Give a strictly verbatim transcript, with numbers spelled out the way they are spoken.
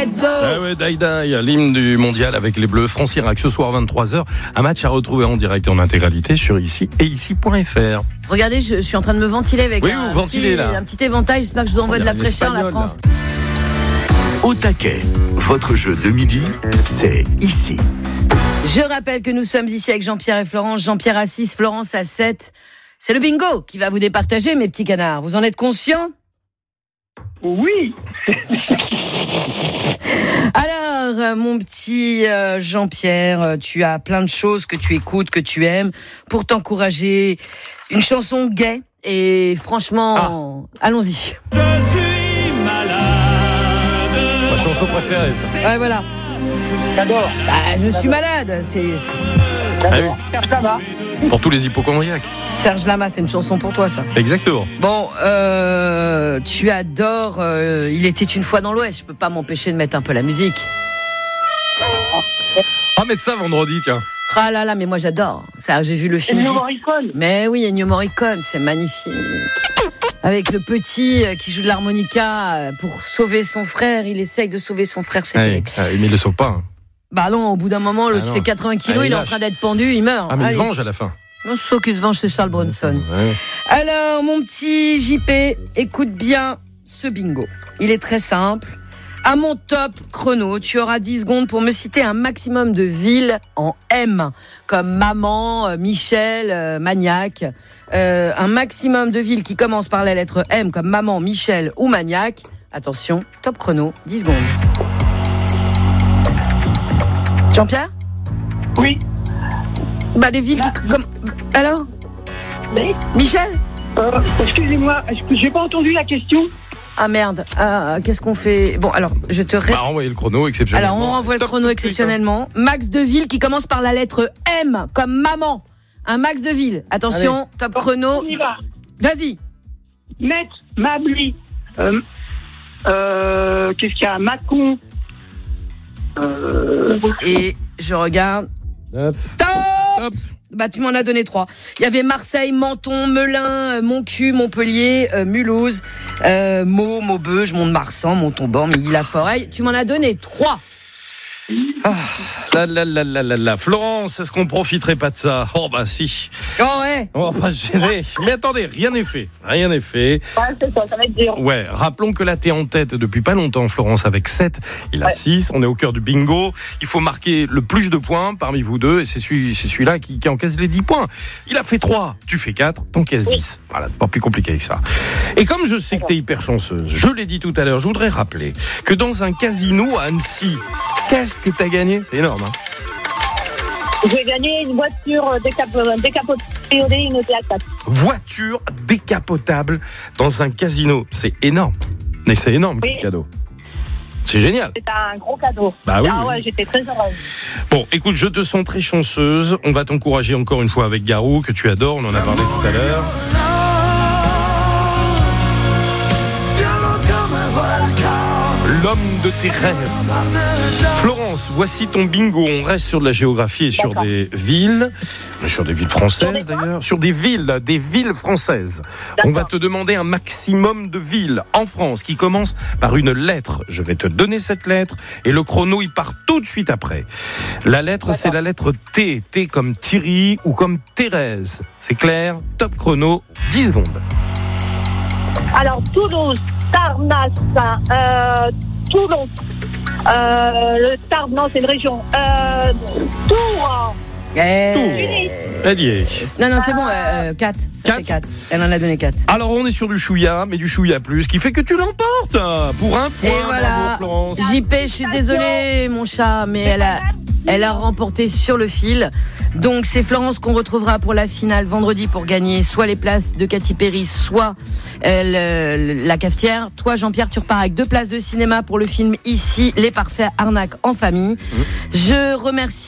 let's go. Ah ouais, Die Die, l'hymne du mondial avec les Bleus. France-Irak ce soir vingt-trois heures. Un match à retrouver en direct et en intégralité sur ici et ici point f r. Regardez, je, je suis en train de me ventiler avec oui, un, ventilez, petit, là. un petit éventail. J'espère que je vous envoie de la fraîcheur, la France. Là. Au taquet, votre jeu de midi, c'est ici. Je rappelle que nous sommes ici avec Jean-Pierre et Florence. Jean-Pierre à six, Florence à sept. C'est le bingo qui va vous départager, mes petits canards. Vous en êtes conscients ? Oui. Alors, mon petit euh, Jean-Pierre, tu as plein de choses que tu écoutes, que tu aimes, pour t'encourager. Une chanson gaie et franchement, ah. allons-y. Je suis malade. Ma chanson préférée, ça. Ouais, voilà. J'adore. Bah, je suis malade. C'est, c'est... J'adore. Ah oui. Ça va. Pour tous les hypochondriaques. Serge Lama, c'est une chanson pour toi, ça. Exactement. Bon, euh, tu adores euh, Il était une fois dans l'Ouest. Je peux pas m'empêcher de mettre un peu la musique. Ah, mettre ça vendredi, tiens. Ah là là, mais moi j'adore. Ça, j'ai vu le film. Ennio dix... Morricone. Mais oui, Ennio Morricone, c'est magnifique. Avec le petit qui joue de l'harmonica pour sauver son frère, il essaye de sauver son frère, c'est ouais, terrible. mais il le sauve pas. Hein. Bah non, au bout d'un moment, l'autre ah fait quatre-vingts kilos, ah, il il est en lâche. train d'être pendu, il meurt. Ah, mais il Allez. se venge à la fin. Non, sauf qu'il se venge, c'est Charles Bronson. Ouais. Alors, mon petit J P, écoute bien ce bingo. Il est très simple. À mon top chrono, tu auras dix secondes pour me citer un maximum de villes en M, comme Maman, euh, Michel, euh, Maniac. Euh, un maximum de villes qui commencent par la lettre M, comme Maman, Michel ou Maniac. Attention, top chrono, dix secondes. Jean-Pierre ? Oui. Bah, des villes qui... Comme... Alors ? Oui. Michel ? Euh, excusez-moi, est-ce que j'ai pas entendu la question ? Ah merde, ah, qu'est-ce qu'on fait ? Bon, alors, je te réponds. Bah, renvoyer le chrono exceptionnellement. Alors, on renvoie le Top chrono tout de exceptionnellement. Max de ville qui commence par la lettre M, comme maman. Un max de ville. Attention, Allez. top chrono. On y va. Vas-y. Metz, Mably, euh, euh, qu'est-ce qu'il y a ? Mâcon. Euh, Et je regarde. Neuf. Stop, Stop. Bah, tu m'en as donné trois. Il y avait Marseille, Menton, Melun, euh, Montcuq, Montpellier, euh, Mulhouse, euh, Meaux, Maubeuge, Mont-de-Marsan, Montauban, Milly-la-Forêt. Tu m'en as donné trois. Ah, là, là, là, là, là, là. Florence, est-ce qu'on profiterait pas de ça ? Oh bah si. Oh ouais. On va pas se gêner. Mais attendez, rien n'est fait. Rien n'est fait. ouais, c'est ça, ça va être dur. Ouais, rappelons que là, t'es en tête depuis pas longtemps, Florence, avec sept. Il a Ouais. six. On est au cœur du bingo. Il faut marquer le plus de points parmi vous deux. Et c'est, celui, c'est celui-là qui, qui encaisse les dix points. Il a fait trois. Tu fais quatre. T'encaisses Oui. dix. Voilà, c'est pas plus compliqué que ça. Et comme je sais que t'es hyper chanceuse, je l'ai dit tout à l'heure, je voudrais rappeler que dans un casino à Annecy, qu'est-ce que t'as gagné ? C'est énorme, hein. J'ai gagné une voiture décap- décapotable, une T A quatre. Voiture décapotable dans un casino. C'est énorme. Mais c'est énorme, Oui. le cadeau. C'est génial. C'était un gros cadeau. Bah oui, ah oui. ouais, j'étais très heureuse. Bon, écoute, je te sens très chanceuse. On va t'encourager encore une fois avec Garou, que tu adores. On en a parlé tout à l'heure. L'homme de tes rêves. Florence, voici ton bingo. On reste sur de la géographie et sur D'accord. des villes, sur des villes françaises Sur des quoi d'ailleurs, sur des villes, des villes françaises. On va te demander un maximum de villes en France qui commencent par une lettre. Je vais te donner cette lettre et le chrono il part tout de suite après. La lettre c'est la lettre T, T comme Thierry ou comme Thérèse. C'est clair ? Top chrono, dix secondes. Alors, Toulouse, Tarnas, euh, Toulon, euh, le Tarn, non, c'est une région. Euh, Tours, Eh... Elle y est. Non, non, c'est bon, euh, quatre. Ça Quatre. fait quatre. Elle en a donné quatre. Alors on est sur du chouïa, mais du chouïa plus, qui fait que tu l'emportes pour un point. Et voilà. Bravo, Florence. J P, je suis désolée, mon chat, mais elle a, elle a remporté sur le fil. Donc, c'est Florence qu'on retrouvera pour la finale vendredi pour gagner soit les places de Katy Perry, soit euh, le- la cafetière. Toi, Jean-Pierre, tu repars avec deux places de cinéma pour le film Ici, les parfaits arnaques en famille. Je remercie